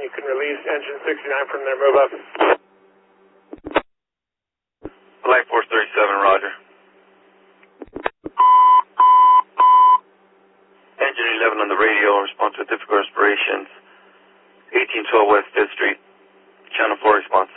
You can release engine 69 from there. Move up. Flight Force 37, roger. Engine 11 on the radio, response to difficult respirations. 1812 West 5th Street. Channel 4 response.